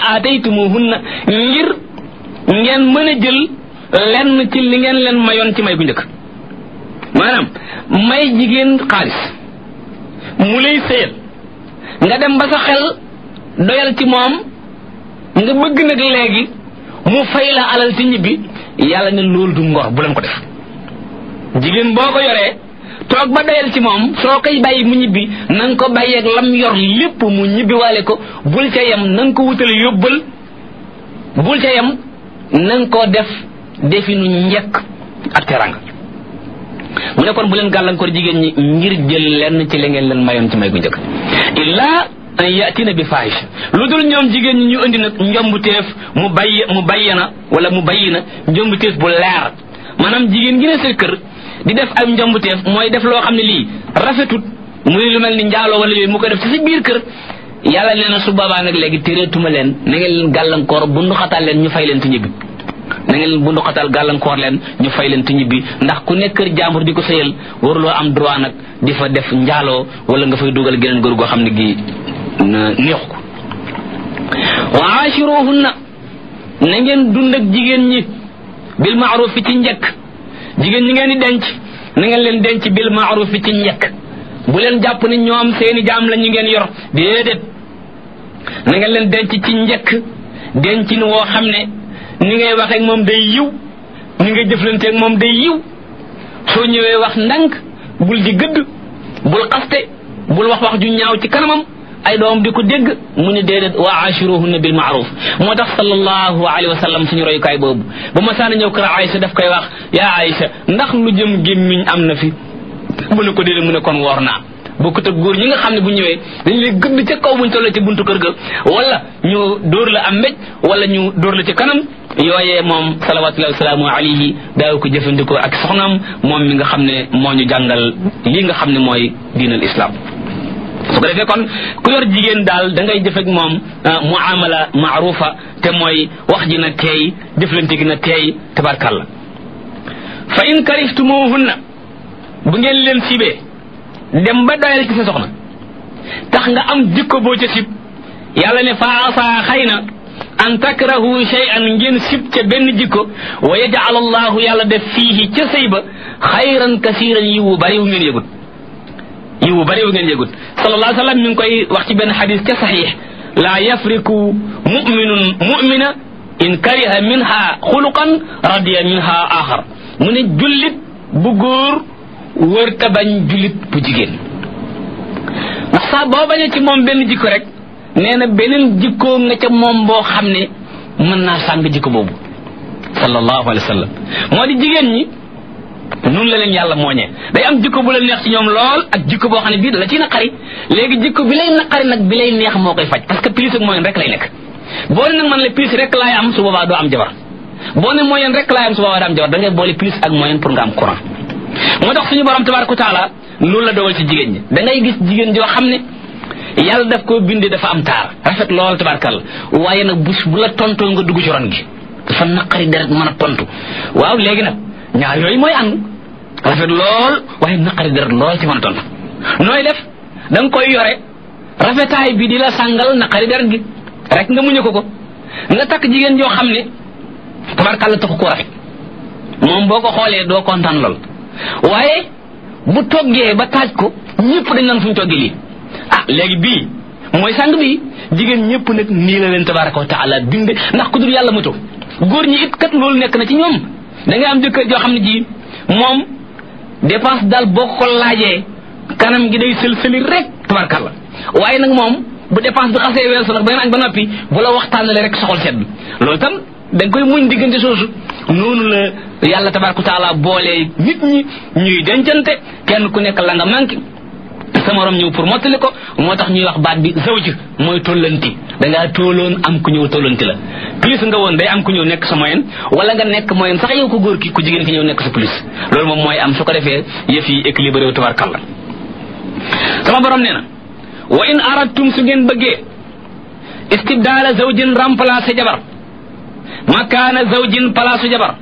aataytumuhunna ngir ngeen mën a jël lenn ci li ngeen leen mayoon ci may gu njëkk maanaam may jigéen xaalis mu lay sëyal nga dem ba sa xel doyal ci moom nga bëgg nag léegi mu fay la alal ci ñibbi yàlla ne loolu du ngor bu leen ko def jigéen boo ko yoree toog ba doyal ci moom soo koy bàyyi mu ñibbi na nga ko bàyyeeg lam yor lépp mu ñibbi waale ko bul ca yem na nga ko wutal yóbbal bul ca yem na nga ko def definu njëkk ak teranga mu ne kon bu leen gàllankoor jigéen ñi ngir jël lenn ci li ngeen leen mayoon ci may gu njëkk illaa an yatina bi fahisha lu dul ñoom jigéen ñi ñu indi nag njombuteef mu bayyana wala mu bayyina njombuteef bu leer maanaam jigéen gi ne sa kër di def ay njombuteef mooy def loo xam ne lii rafetut muy lu mel ni njaaloo wala yooyu mu koy def ci sa biir kër yàlla nee na su boobaa nag léegi téreetuma leen na ngeen leen gàllankoor bundu xatal leen ñu fay leen te ñibbi na ngeen leen bundu xatal gàllankoor leen ñu fay leen te ñibbi ndax ku nekk kër jàmbur di ko sëyal waruloo am droit nag di fa def njaaloo wala nga fay dugal geneen góor goo xam ne gi neexu ko wa ashiruhunna na ngeen dund ak jigéen ñi bil ma'ruf fi ci njëkk jigéen ñi ngeen di denc na ngeen leen denc bil ma'ruf fi ci njëkk bu leen jàpp ne ñoom seeni jaam la ñu ngeen yor déedéet na ngeen leen denc ci njëkk dencin woo xam ne ni ngay waxee ak moom day yiw ni ngay jëflante ak moom day yiw soo ñëwee wax ndànk bul di gëdd bul xaste bul wax ju ñaaw ci kanamam ay doom di ko dégg mu ne déedéet wa ashiruhunna bil ma'ruf moo tax sallallahu alayhi wa sallam suñu royukaay boobu ba ma saana ñëw kër Aïcha daf koy wax yaa Aïcha ndax lu jëm gémmiñ am na fi mu ne ko déedéet mu ne kon woor naa bokkut ak góor ñi nga xam ne bu ñëwee dañu lay gëdd ca kaw buñ toll ci buntu kër ga wala ñu dóor la am mbéj wala ñu dóor la ci kanam yooyee moom salawatullahi wasalaamu alayhi daaw ko jëfandikoo ak soxnaam moom mi nga xam ne moo ñu jàngal lii nga xam ne mooy diinal islam su ko defee kon ku yor jigéen daal da ngay jëf ak moom muamala maarufa te mooy wax ji na teey jëflante gi na teey tabarkalla fa in karihtumuhunna bu ngeen leen sibee dem ba doyal ci sa soxna tax nga am jikko boo ca sib yàlla ne fa asa xëy na an takrahu shay'an ngeen sib ca benn jikko wa yaj'al allahu yàlla def fiihi ca sëy ba xayran kasiran yiwu bari wu ngeen yëgut sallallahu alayhi wa sallam mi ngi koy wax ci benn xadis ca saxiix laa yafriku muminun mumina in kariha minha xuluqan radiya minha axar mu ne jullit bu góor wër ta bañ jullit bu jigéen ndax saa boo bañee ci moom benn jikko rek nee na beneen jikkoo nga ca moom boo xam ne mën naa sàng jikko boobu sallallahu alayhi wa sallam moo di jigéen ñi nun la leen yàlla mooñee day am jikko bu la neex ci ñoom lool ak jikko boo xam ne bii da la ciy naqari léegi jikko bi lay naqari nag bi lay neex moo koy faj parce que plus ak moyen rek lay nekk boo ne nag man la plus rek laay am su boobaa doo am jabar boo ne moyen rek laay am su boobaa doo am jabar da ngay boole plus ak moyen pour nga am courant moo tax suñu borom tabaraka wa taala loolu la dogal ci jigéen ñi da ngay gis jigéen joo xam ne yàlla daf koo bindee dafa am taar rafet lool tabarakal waaye nag bu la tontoo nga dugg ci ron gi dafa naqari deret mën a tontu waaw léegi nag ñaar yooyu mooy ànd rafet lool waaye naqari deret lool ci mën a tontu nooy def da nga koy yore rafetaay bi di la sàngal naqari deret gi rek nga muñe ko nga takk jigéen joo xam ne tabarakal taxu ko rafet moom boo ko xoolee doo kontaan lool waaye bu toggee ba taaj ko ñëpp dañ naan fu ñu toggee lii léegi bii mooy sàng bi jigéen ñëpp nag nii la leen tabaraka wa taala binde ndax ku dul yàlla moto góor ñi it kat loolu nekk na ci ñoom da ngay am jëkkër joo xam ne ji moom dépense daal boo ko laajee kanam gi day sël-sëli rek tabarakalla waaye nag moom bu dépense bi xasee weesu nag ba ngeen añ ba noppi bu la waxtaanale rek soxol sedd loolu tam da nga koy muñ diggante soosu noonu la yàlla tabaraka wa taala boolee nit ñi ñuy dencante kenn ku nekk la nga manqué sa morom ñëw pour mottali ko moo tax ñuy wax baat bi zawj mooy tollanti da ngaa tooloon am ku ñëw tollanti la plus nga woon day am ku ñëw nekk sa moyen wala nga nekk moyen sax yow ko góor ki ku jigéen ki ñëw nekk sa plus loolu moom mooy am su ko defee yëf yi équilibré tabarkalla sama borom nee na wa in aradtum su ngeen bëggee istibdaala zawjin remplacer jabar makaana zawjin palaasu jabar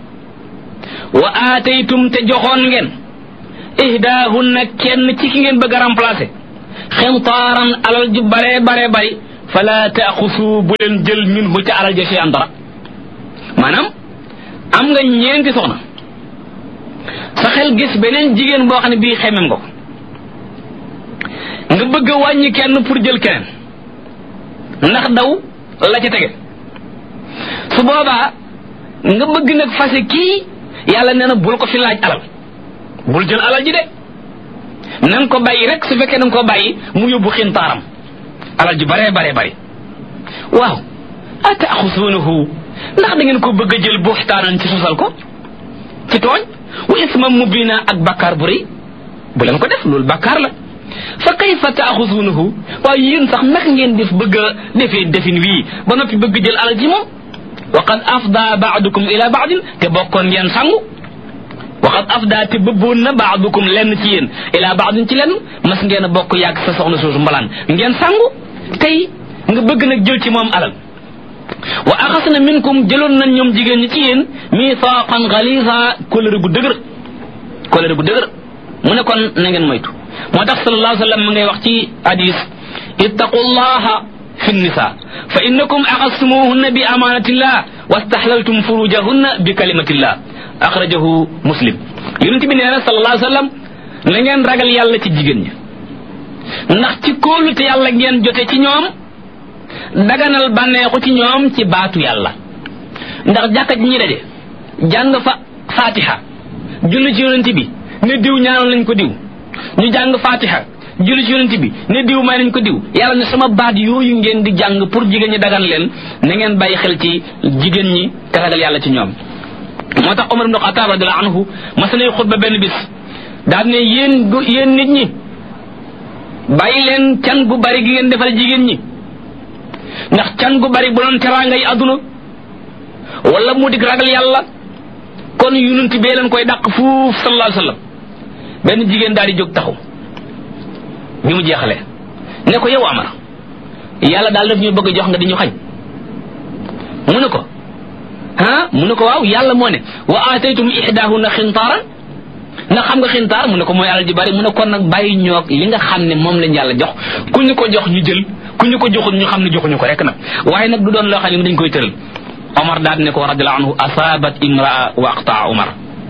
wa aataytum te joxoon ngeen ihdaahunna kenn ci ki ngeen bëgg a remplacer xintaaran alal ju bare bari fala taaxusu bu leen jël minhu ca alal ja shay'an dara maanaam am nga ñeenti soxna sa xel gis beneen jigéen boo xam ne bii xemem nga ko nga bëgg a wàññi kenn pour jël keneen ndax daw la ca tege su boobaa nga bëgg nag fase kii yàlla nee na bul ko fi laaj alal bul jël alal ji de na nga ko bàyyi rek su fekkee na nga ko bàyyi mu yóbbu xintaaram alal ji bare waaw ataaxusuunahu ndax da ngeen ko bëgg a jël buxtaanan ci sosal ko ci tooñ wa isman mubina ak bakkaar bu rëy bu leen ko def loolu bakkaar la fa kayfa taaxusuunahu waaw yéen sax naka ngeen def bëgg a defee defin wii ba noppi bëgg jël alal ji moom wa qad afda baadukum ila baadin te bokkoon ngeen sangu wa qad afda te bëbboon na baadukum lenn ci yéen ila baadin ci lenn mas ngeen a bokk yàgg sa soxna soosu mbalaan ngeen sangu tey nga bëgg nag jël ci moom alal wa axasna minkum jëloon nañ ñoom jigéen ñi ci yéen mithaqan ghalisa kóllëre gu dëgër mu ne kon na ngeen moytu moo tax sallallahu alayhi wa sallam ma ngay wax ci hadis ittaqullaha fi nisa fa innakum axastumuhunna bi amanatillah wastahlaltum furujahunna bi kalimatillah axrajahu muslim yonent bi nee na sallallahu alayhi wa sallam na ngeen ragal yàlla ci jigéen ñi ndax ci kóolute yàlla ngeen jote ci ñoom daganal bànneexu ci ñoom ci baatu yàlla ndax jàkka ji ñi daje jàng fa fatiha julli ci yonent bi ne diw ñaanal nañ ko diw ñu jàng fatiha julli ci yonent bi ne diw may nañ ko diw yàlla ne sama baat yooyu ngeen di jàng pour jigéen ñi dagan leen na ngeen bàyyi xel ci jigéen ñi te ragal yàlla ci ñoom moo tax Umar ibn Khattab radiyallahu anhu mas nay xutba benn bis daal ne yéen nit ñi bàyyi leen can gu bari gi ngeen defal jigéen ñi ndax can gu bari bu doon teraanga yi àdduna wala mu dig ragal yàlla kon yonent bee leen koy dàq fuuf sallallahu alayhi wasallam benn jigéen daal di jóg taxaw bi mu jeexalee ne ko yow Amar yàlla daal daf ñu bëgg a jox nga di ñu xañ mu ne ko mu ne ko waaw yàlla moo ne wa aataytum ihdahunna xintaaran ndax xam nga xintaar mu ne ko mooy alal ji bari mu ne kon nag bàyyi ñoog li nga xam ne moom lañ yàlla jox ku ñu ko jox ñu jël ku ñu ko joxul ñu xam ne joxuñu ko rek nag waaye nag du doon loo xam ne dañ koy tëral Omar daal ne ko radiyallahu anhu asabat imraa wa aqtaa Omar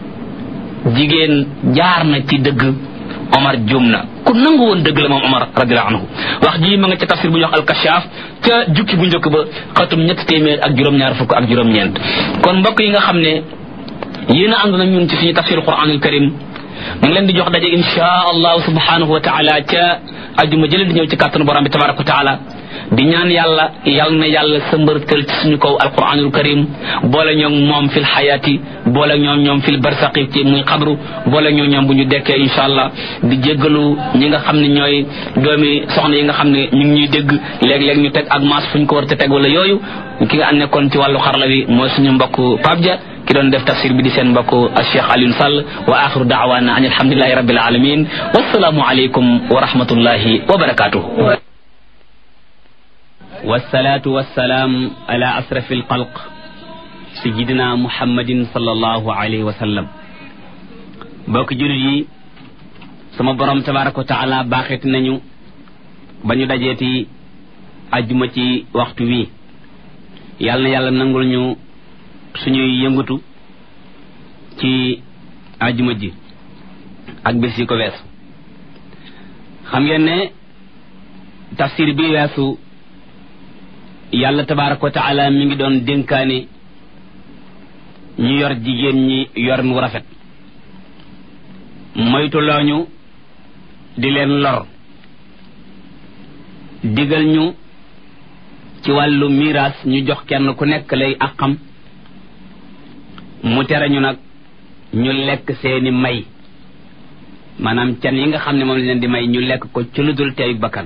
jigéen jaar na ci dëgg Omar juum na ku nangu woon dëgg la moom Omar radiyallahu anhu wax ji ma nga ca tafsir bu ñu wax al-Kashaf ca jukki bu njëkk ba xatum 324 fukk ak juróom-ñeent kon mbokk yi nga xam ne yéen a ànd na ñun ci suñu tafsir Qur'anul Karim mu ngi leen di jox daje insha Allah subhanahu wa ta'ala ca ajuma jëlee di ñëw ci kàttanu borom bi tabaraka wa ta'ala di ñaan yàlla yal na yàlla sëmbërtal ci suñu kaw alquranul karim boole ñoom moom fil xayaati boole ñoom fil barsaqi ci muy xabru boole ñoom bu ñu dekkee insha allah di jéggalu ñi nga xam ne ñooy doomi soxna yi nga xam ne ñu ngi ñuy dégg léeg-léeg ñu teg ak maas fu ñu ko war te teg wala yooyu ki nga nekkoon ci wàllu xarala wi mooy suñu mbokk Pape Dia ki doon def tafsir bi di seen mbokk Cheikh Alioune Sall wa axiru da'wana an alhamdulillahi rabbil alamin wassalaamu alaykum wa rahmatullahi wa barakatuh والصلاة والسلام على أشرف الخلق سيدنا محمد صلى الله عليه وسلم بوك جولي سما بروم تبارك وتعالى باخيت نانيو بانيو داجيتي aljuma ci waxtu wi yàlla na yàlla nangul ñu suñuy yëngatu ci aljuma ji ak bés yi ko weesu xam ngeen ne tafsir bi weesu yàlla tabaaraka wa taala mi ngi doon dénkaane ñu yor jigéen ñi yor mu rafet moytu looñu di leen lor digal ñu ci wàllu miraas ñu jox kenn ku nekk lay àqam mu tere ñu nag ñu lekk seeni may maanaam can yi nga xam ne moom lañ leen di may ñu lekk ko ci lu dul teey bakkan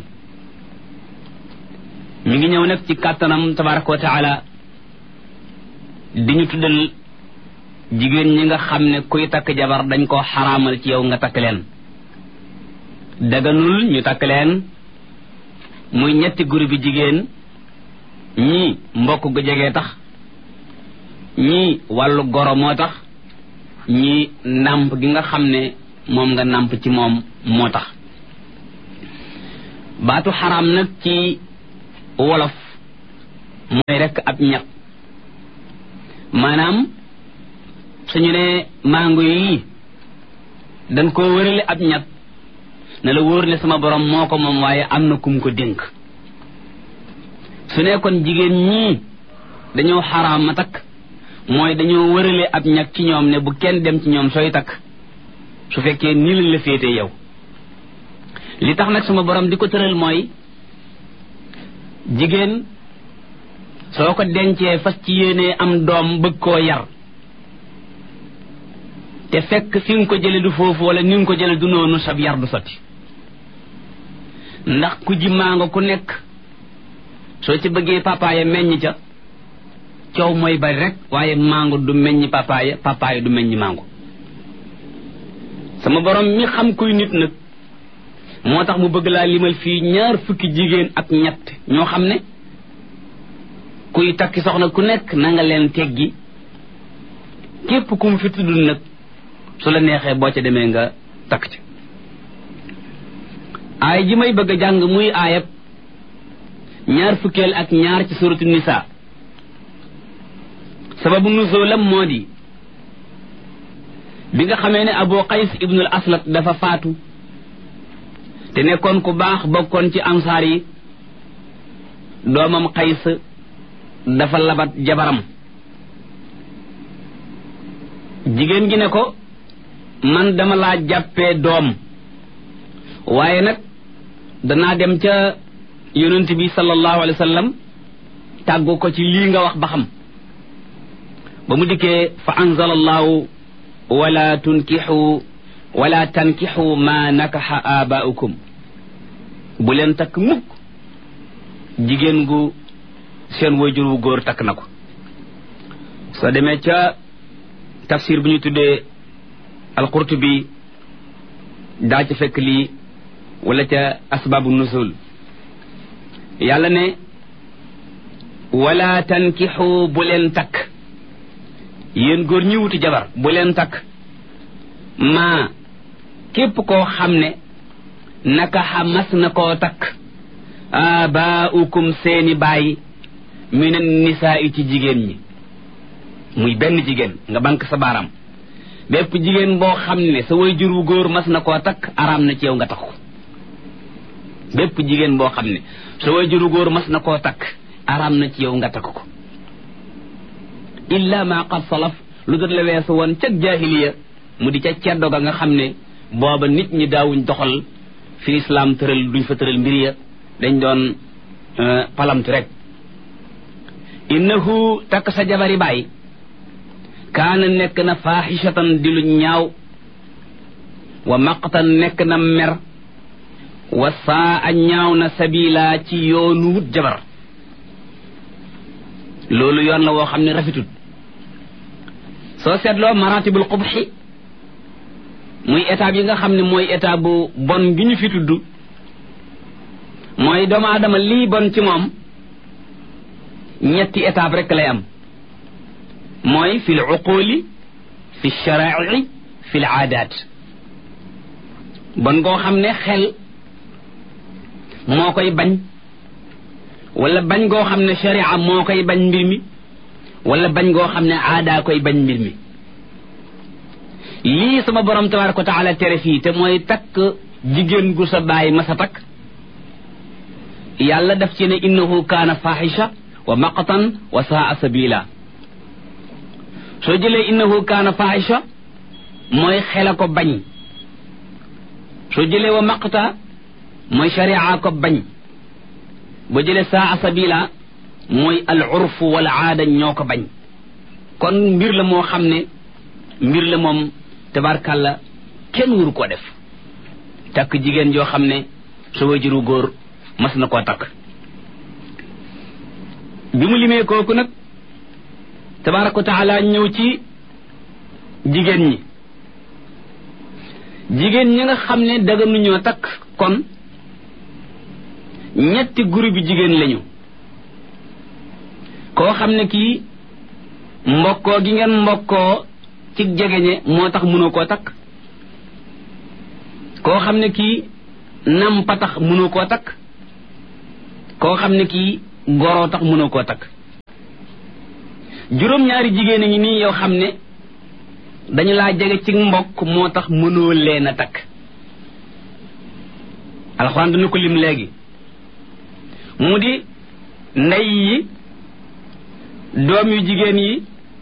mi ngi ñëw nag ci kàttanam tabaraka wa taala di ñu tuddal jigéen ñi nga xam ne kuy takk jabar dañ ko xaraamal ci yow nga takk leen daganul ñu takk leen muy ñetti groupe bi jigéen ñii mbokk gu jege tax ñii wàllu goro moo tax ñii nàmp gi nga xam ne moom nga nàmp ci moom moo tax baatu xaraam nag ci wolof mooy rekk ab ñag maanaam suñu ne mango yi dañ koo wërale ab ñag ne la wóor ne sama borom moo ko moom waaye am na kum ko dénk su ne kon jigéen ñii dañoo xaraam ma takk mooy dañoo wërale ab ñag ci ñoom ne bu kenn dem ci ñoom sooy takk su fekkee nii lañ la féete yow li tax nag sama borom di ko tëral mooy jigéen soo ko dencee fas ci yéenee am doom bëgg koo yar te fekk fi nga ko jële du foofu wala ni nga ko jële du noonu sab yar du sotti ndax ku ji mango ku nekk soo ci bëggee papaaya meññ ca coow mooy bari rek waaye mango du meññ papaaya du meññ mango sama borom mi xam kuy nit nag moo tax mu bëgg laa limal fii 20 jigéen ak ñett ñoo xam ne kuy takki soxna ku nekk na nga leen teggi képp ku mu fi tudd nag su la neexee boo ca demee nga takk ci aay ji may bëgg a jàng muy aayab 22 ak ñaar ci suratu nisa sababu nuzulam moo di bi nga xamee ne Abu Qays ibnul Aslat dafa faatu te nekkoon ku baax bokkoon ci ansaar yi doomam Qays dafa labat jabaram jigéen gi ne ko man dama laa jàppee doom waaye nag danaa dem ca yonent bi sallallahu alayhi wa sallam tàggu ko ci lii nga wax ba xam ba mu dikkee fa anzala allahu wala tankixu ma nakaxa abaaukum bu leen takk mukk jigéen gu seen wajur wu góor takk na ko soo demee ca tafsir bu ñu tuddee al-Qurtubi daa ci fekk lii wala ca asbaabu nuzul yàlla ne wala tankixu bu leen takk yéen góor ñi wuti jabar bu leen takk maa képp koo xam ne nakaxa mas na koo takk abaaukum seeni baay minan nisaa ci jigéen ñi muy benn jigéen nga bank sa baaraam bépp jigéen boo xam ne sa waajur wu góor mas na koo takk araam na ci yow nga takk ko bépp jigéen boo xam ne sa waajur wu góor mas na koo takk araam na ci yow nga takk ko illa ma qad salaf lu dul la weesu woon ca jaahiliya mu di ca ceddo ga nga xam ne booba nit ñi daawuñ doxal fi lislaam tëral duñ fa tëral mbir ya dañ doon palamtu rek innahu takk sa jabari baay kaana nekk na faaxishatan di lu ñaaw wa maqtan nekk na mer wa saa a ñaaw na sabila ci yoonu wut jabar loolu yoon la woo xam ne rafetul soo seetloo maratibul qubxi muy étape yi nga xam ne mooy étape bu bon gi ñu fi tudd mooy doomu aadama lii bon ci moom ñetti étape rek lay am mooy fi l uquli fi sharaai fi l aadaat bon goo xam ne xel moo koy bañ wala bañ goo xam ne sharia moo koy bañ mbir mi wala bañ goo xam ne aadaa koy bañ mbir mi lii sama borom tabaraka wa taala tere fii te mooy takk jigéen gu sa baay ma sa takk yàlla daf ci ne innahu kaana fahisha wa maqtan wa saa sabila soo jëlee innahu kaana fahisha mooy xela ko bañ soo jëlee wa maqta mooy sharia ko bañ boo jëlee saa sabila mooy al urfu wal aada ñoo ko bañ kon mbir la moo xam ne mbir la moom tabarkàlla kenn wuru koo def takk jigéen joo xam ne sa wajuru góor mas na koo takk bi mu limee kooku nag tabaraka wa taala ñëw ci jigéen ñi nga xam ne daganuñoo takk kon ñetti groupe bi jigéen lañu koo xam ne kii mbokkoo gi ngeen mbokkoo ci jegeñe moo tax mënoo koo takk koo xam ne kii nampa tax mënoo koo takk koo xam ne kii goroo tax mënoo koo takk juróom-ñaari jigéen a ngi nii yoo xam ne dañu laa jege ci mbokk moo tax mënoo leen a takk alxuraan dana ko lim léegi mu di ndey yi doom yu jigéen yi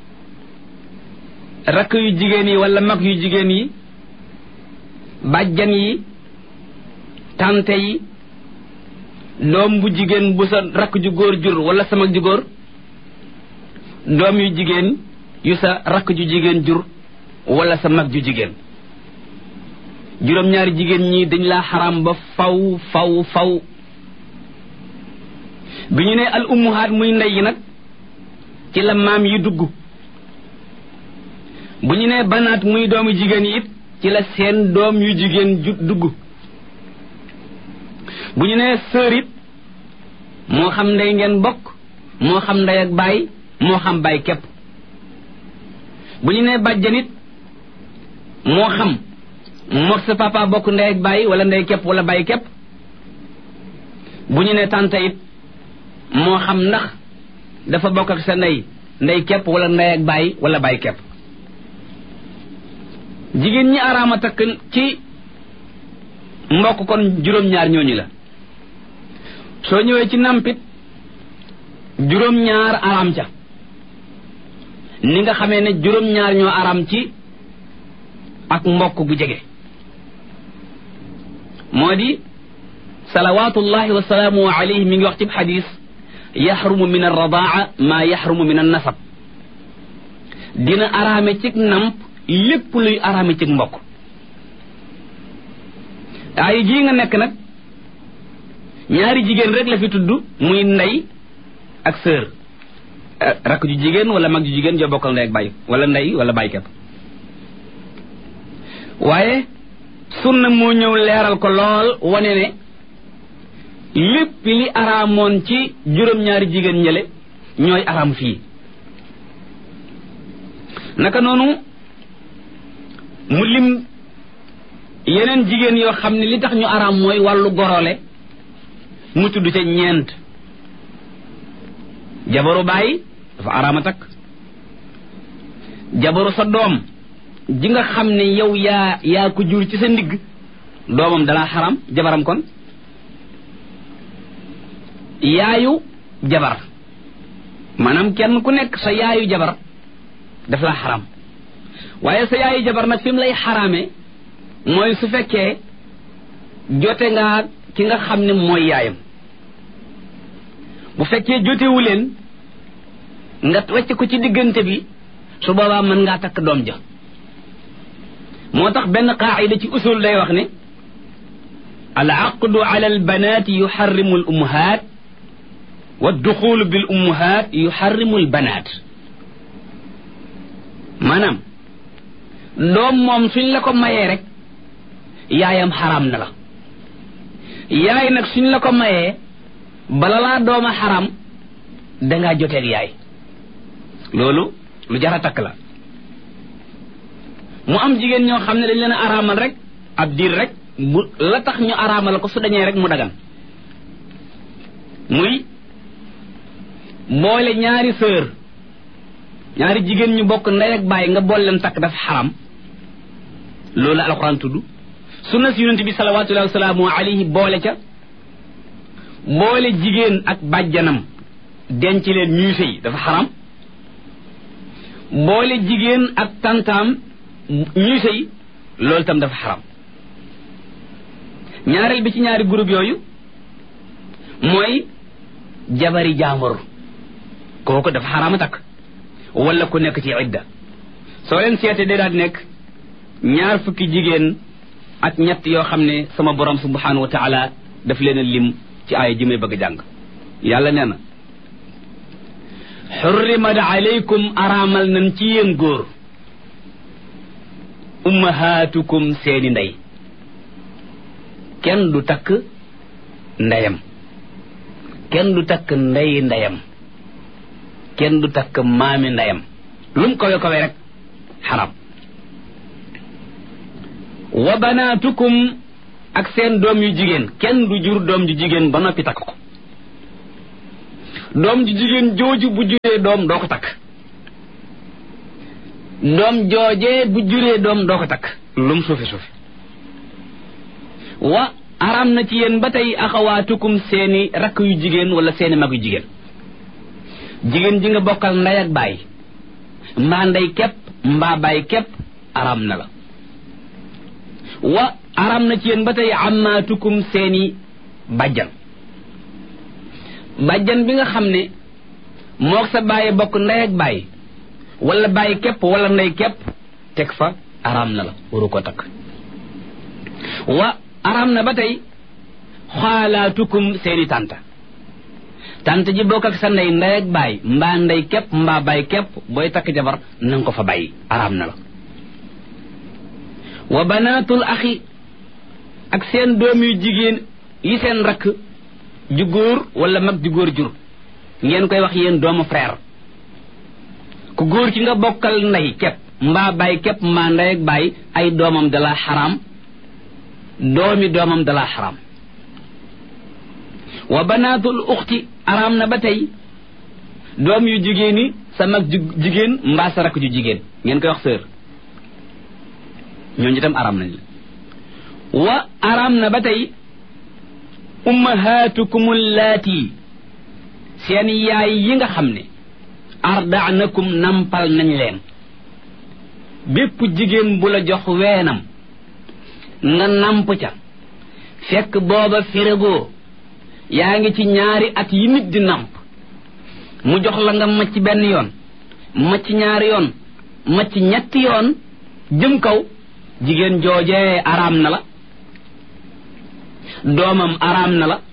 rakk yu jigéen yi wala mag yu jigéen yi bàjjan yi tante yi doom bu jigéen bu sa rakk ju góor jur wala sa mag ju góor doom yu jigéen yu sa rakk ju jigéen jur wala sa mag ju jigéen juróom-ñaari jigéen ñi dañ laa xaram ba faw faw faw bi ñu ne al ummuhaat muy ndey yi nag ci la maam yi dugg bu ñu ne banaat muy doomu jigéen yi it ci la seen doom yu jigéen ju dugg bu ñu ne sœur it moo xam ndey ngeen bokk moo xam ndey ak baay moo xam baay képp bu ñu ne bàjjan it moo xam mook sa papa bokk ndey ak baay wala ndey képp wala baay képp bu ñu ne tante it moo xam ndax dafa bokk ak sa ndey képp wala ndey ak baay wala baay képp jigéen ñi araama takk ci mbokk kon juróom-ñaar ñooñu la soo ñëwee ci nampit juróom-ñaar araam ca ni nga xamee ne juróom-ñaar ñoo araam ci ak mbokk gu jege moo di salawatullahi wa salaamu alayhi mi ngi wax ci xadis yaxrumu min arradaa maa yaxrumu min annasab dina araame ci namp lépp luy araame ci mbokk ay jii nga nekk nag ñaari jigéen rek la fi tudd muy ndey ak sœur rakk ju jigéen wala mag ju jigéen joo bokkal ndey ak baay wala ndey wala baay képp waaye sunna moo ñëw leeral ko lool wane ne lépp li araamoon ci juróom-ñaari jigéen ñële ñooy araam fii naka noonu mu lim yeneen jigéen yoo xam ne li tax ñu araam mooy wàllu gorole mu tudd ca ñeent jabaru baay dafa araama takk jabaru sa doom ji nga xam ne yow yaa ko jur ci sa ndigg doomam dalaa xaram jabaram kon yaayu jabar maanaam kenn ku nekk sa yaayu jabar daf laa xaram waaye sa yaayu jabar nag fi mu lay xaraame mooy su fekkee jote nga ki nga xam ne mooy yaayam bu fekkee jotewu leen nga wàcc ko ci diggante bi su boobaa mën ngaa takk doom ja moo tax benn qaacida ci usul day wax ne al aqdu ala al banaati yuxarrimu al ummahaat wa duxulu bil ummahaat yuxarrimu al banaat maanaam doom moom suñ la ko mayee rek yaayam xaram na la yaay nag suñ la ko mayee bala laa dooma xaram dangaa joteeg yaay loolu lu jara takk la mu am jigéen ñoo xam ne dañ leen a araamal rek ab diir rek bu la tax ñu araamal ko su dañee rek mu dagan muy boole ñaari sœur ñaari jigéen ñu bokk ndey ak baay nga boole leen takk dafa xaram loolu alxuraan tudd sunna si yonent bi salawaatullahi wa salaamu alayhi boole ca boole jigéen ak bàjjanam denc leen ñuy sëy dafa xaram boole jigéen ak tantaam ñuy sëy loolu tam dafa xaram ñaareel bi ci ñaari groupe yooyu mooy jabari jaambur kooku dafa xaraama takk wala ku nekk ci idda soo leen seete day daal di nekk ñaar fukki jigéen ak ñett yoo xam ne sama borom subhanahu wa taala daf leen a lim ci aaya ji may bëgg a jàng yàlla nee na xurrimat alaykum araamal nañ ci yéen góor ummahaatukum seeni ndey kenn du takk ndeyam kenn du takk ndeyi ndeyam kenn du takk maami ndeyam lum kawe kawe rek xaram wa banaatukum ak seen doom yu jigéen kenn du jur doom ju jigéen ba noppi takk ko doom ju jigéen jooju bu juree doom doo ko takk doom joojee bu juree doom doo ko takk lum suufi suufi wa araam na ci yéen ba tey axawaatukum seeni rakk yu jigéen wala seeni mag yu jigéen jigéen ji nga bokkal ndey ak baay mbaa ndey képp mbaa baay képp araam na la wa araam na ci yéen ba tey ammaatukum seeni bàjjan bàjjan bi nga xam ne mook sa baay bokk ndey ak baay wala baay képp wala ndey képp teg fa araam na la waru ko takk wa araam na ba tey xaalaatukum seeni tànt ji bokk ak sa ndey ndey ak baay mbaa ndey képp mbaa baay képp booy takk jabar nanga ko fa bàyyi araam na la wa banaatul axi ak seen doom yu jigéen yi seen rakk ju góor wala mag ju góor jur ngeen koy wax yéen doomu frère ku góor ci nga bokkal ndey képp mbaa baay képp mbaa ndey ak baay ay doomam dala xaraam doomi doomam dala xaraam wa banaatul uxti araam na ba tey doom yu jigéen yi sa mag ju jigéen mbaa sa rakk ju jigéen ngeen koy wax sœur ñooñu itam araam nañ la wa araam na ba tey ummahaatukum allaati seen yaay yi nga xam ne ardaanakum nampal nañ leen bépp jigéen bu la jox weenam nga namp ca fekk booba féregoo yaa ngi ci ñaari at yi nit di namp mu jox la nga macc benn yoon macc ñaari yoon macc ñetti yoon jëm kaw jigéen joojee araam na la doomam araam na la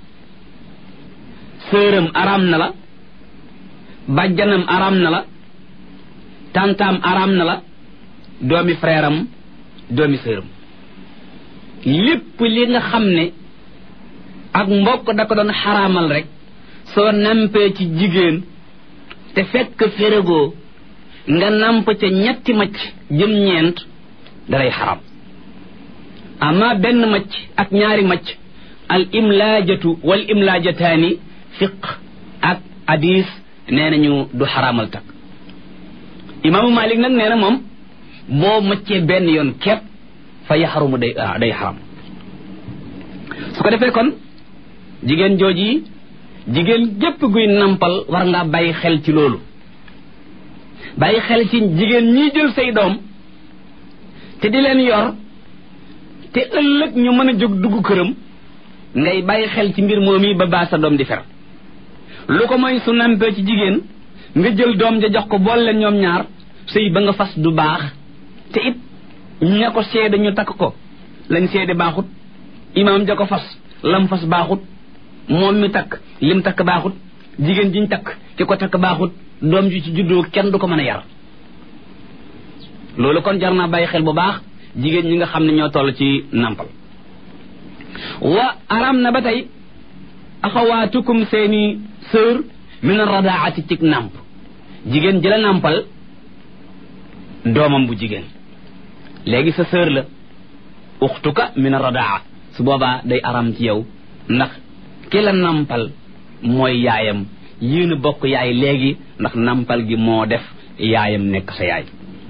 sëram araam na la bàjjanam araam na la tantaam araam na la doomi frère am doomi sëram lépp li nga xam ne ak mbokk da ko doon xaraamal rek soo nampee ci jigéen te fekk féregoo nga namp ca ñetti macc jëm ñeent dalay xaram ama benn macc ak ñaari macc al imlaajatu wal imlaajataani fiq ak hadis nee nañu du xaraamal takk imaamu Malik nag nee na moom boo maccee benn yoon képp fa yaxarumu day xaram su ko defee kon jigéen jooji jigéen gépp guy nampal war ngaa bàyyi xel ci loolu bàyyi xel ci jigéen ñiy jël say doom te di leen yor te ëllëg ñu mën a jóg dugg këram ngay bàyyi xel ci mbir moom yi ba baa sa doom di fer lu ko mooy su nampee ci jigéen nga jël doom ja jox ko boole leen ñoom ñaar sëy ba nga fas du baax te it ña ko seede ñu takk ko lañ seede baaxut imaam ja ko fas lam fas baaxut moom mi takk lim takk baaxut jigéen jiñ takk ki ko takk baaxut doom ji ci juddoo kenn du ko mën a yar loolu kon jar naa bàyyi xel bu baax jigéen ñi nga xam ne ñoo toll ci nampal wa araam na ba tey axawaatukum seeni sœur min ar-radaati ci namp jigéen jëla nampal doomam bu jigéen léegi sa sœur la uxtuka min ar-radaa su boobaa day araam ci yow ndax ki la nampal mooy yaayam yéen a bokk yaay léegi ndax nampal gi moo def yaayam nekk sa yaay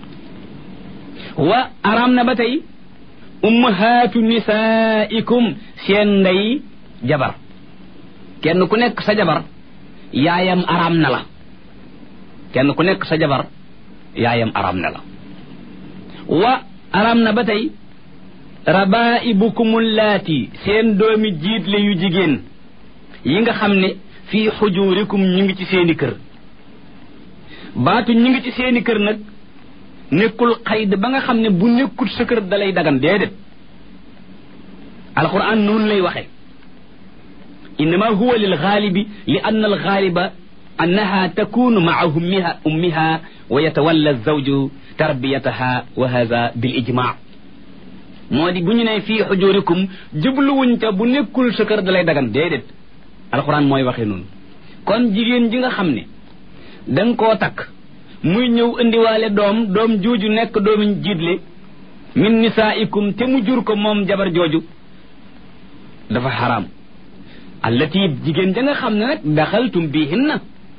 wa araam na ba tey ummahaatu nisaikum seen ndey jabar kenn ku nekk sa jabar yaayam araam na la kenn ku nekk sa jabar yaayam araam na la wa araam na ba tey rabaibukum allaati seen doomi jiitle yu jigéen yi nga xam ne fii xujurikum ñu ngi ci seeni kër baatu ñu ngi ci seeni kër nag nekkul xayd ba nga xam ne bu nekkul sa kër dalay dagan déedéet alquran noonu lay waxe innama huwa lil xaalibi li anna al xaaliba annaha takunu maa ummiha wa yatawalla zawju tarbiyataha wa hadha bil ijma moo di bu ñu ne fii xujurikum jubluwuñ ca bu nekkul sa kër dalay dagan déedéet alquran mooy waxe noonu kon jigéen ji nga xam ne danga koo takk muy ñëw indiwaale doom jooju nekk doomuñ jiitle min nisaikum te mu jur ko moom jabar jooju dafa xaraam allati jigéen ja nga xam ne nag daxaltum bihinna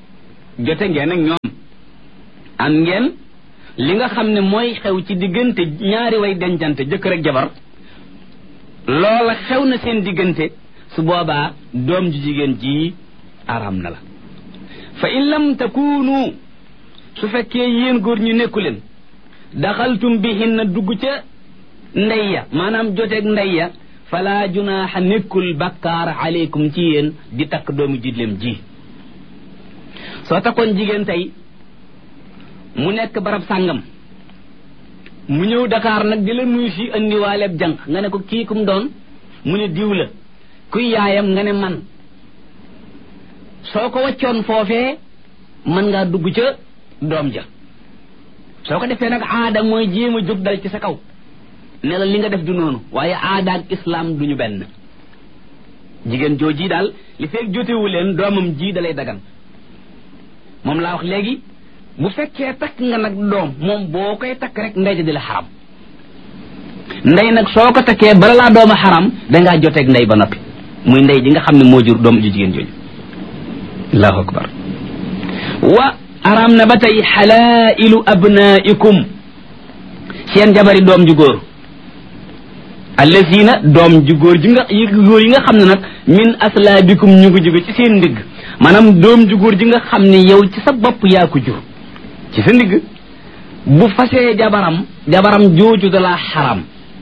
jote ngeen ak ñoom am ngeen li nga xam ne mooy xew ci diggante ñaari way dencante jëkkër ak jabar loola xew na seen diggante su boobaa doom ju jigéen ji araam na la fa in lam takunu su fekkee yéen góor ñu nekku leen daxaltum bihinna dugg ca ndey ya maanaam joteeg ndey ya fala junaaxa nekkul bakkaar aleykum ci yéen di takk doomu jidleem ji soo takkoon jigéen tey mu nekk barab sàngam mu ñëw Dakar nag di la nuyu si andiwaaleeb jànq nga ne ko kii kum doon mu ne diw la kuy yaayam nga ne man soo ko waccoon foofee mën ngaa dugg ca doom ja soo ko defee nag aada mooy jéem a jóg dal ci sa kaw ne la li nga def du noonu waaye aada ak islam duñu benn jigéen jooji daal li fekk jotewu leen doomam ji dalay dagan moom laa wax léegi bu fekkee takk nga nag doom moom boo koy takk rek ndey ja di la xaram ndey nag soo ko takkee bala laa dooma xaram dangaa joteeg ndey ba noppi muy ndey ji nga xam ne moo jur doom ju jigéen jooju allahu akbar wa araam na ba tey xalailu abnaikum seen jabari doom ju góor allazina doom ju góor ji nga góor yi nga xam ne nag min aslaabikum ñu ngi jóge ci seen ndigg maanaam doom ju góor ji nga xam ne yow ci sa bopp yaa ko jur ci sa ndigg bu fasee jabaram jooju da laa xaram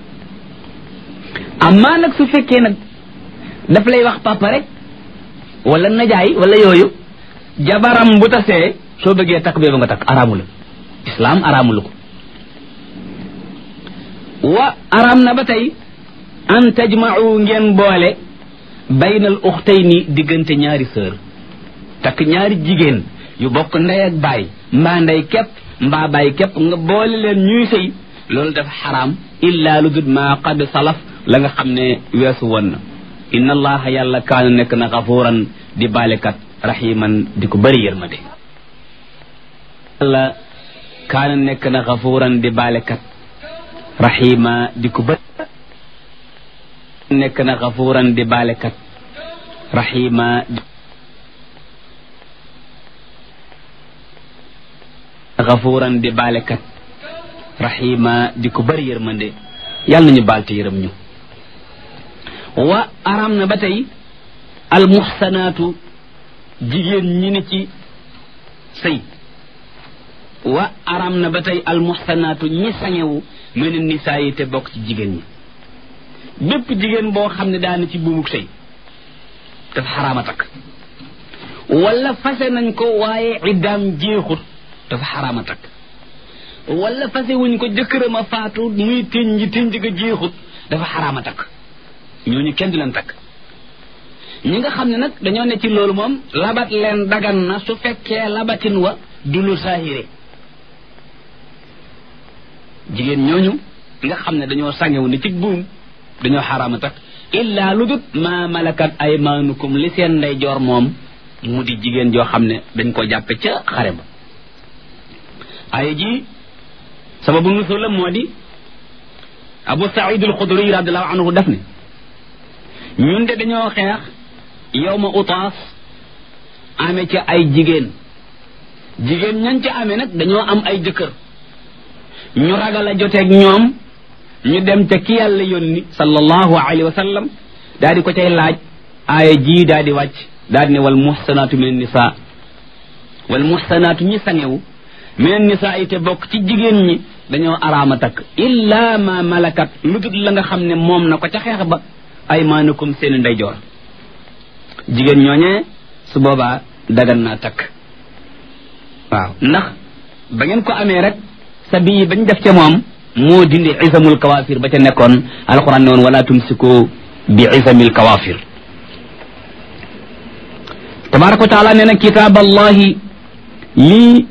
amma nag su fekkee nag daf lay wax papa rek wala najaay wala yooyu jabaram bu tasee soo bëggee takk bee ba nga takk araamu la islam araamulu ko wa araam na ba tey an tajma'u ngeen boole baynal uxtayni diggante ñaari sœur takk ñaari jigéen yu bokk ndey ak baay mbaa ndey képp mbaa baay képp nga boole leen ñuy sëy loolu dafa xaraam illa lu dul ma qad salaf la nga xam ne weesu woon na inna allaha yàlla kaana nekk na gafuuran di baalekat rahiman di ko bëri yërmande yàlla kaana nekk na gafuuran di baalekat rahima di ko bëri nekk na gafuuran di baalekat rahima gafuuran di baalekat rahima di ko bëri yërmande yàlla nañu baal te yërëm ñu wa araam na ba tey almuxsanaatu jigéen ñi ne ci sëy wa araam na ba tey almuxsanaatu ñi sañewu mel ni nisaa yi te bokk ci jigéen ñi bépp jigéen boo xam ne daana ci buumuk sëy dafa xaraama takk wala fase nañ ko waaye iddaam jeexut dafa xaraama takk wala fase wuñ ko jëkkëram a faatu muy tënj ga jeexut dafa xaraama takk ñooñu kenn du leen takk ñi nga xam ne nag dañoo ne ci loolu moom labat leen dagan na su fekkee labatin wa du lu saahire jigéen ñooñu nga xam ne dañoo sàngewu ne ci buum dañoo xaraama takk illa lu dut ma malakat aymaanukum li seen ndeyjoor moom mu di jigéen joo xam ne dañ ko jàppe ca xare ba ay ji sababu nusul la moo di Abu Saïd al-Xudri radiyallahu anhu def ne ñun de dañoo xeex yawma Utaas amee ca ay jigéen ñan ca amee nag dañoo am ay jëkkër ñu ragal a joteeg ñoom ñu dem ca ki yàlla yónni sallallahu alayhi wa sallam daal di ko cay laaj aaya ji daal di wàcc daal di ne wal muhsanaatu min nisaa wal muhsanaatu ñi sangewu min nisaa yi te bokk ci jigéen ñi dañoo araama takk illa ma malakat lu dul la nga xam ne moom na ko ca xeex ba aymaanukum seen ndeyjoor jigéen ñooñee su boobaa dagan naa takk waaw ndax ba ngeen ko amee rek sa bii bañ def ca moom moo dindi isamul kawaafir ba ca nekkoon alquran ne woon wala tumsiku bi isamil kawaafir tabaraka wa taala nee na kitaaballahi lii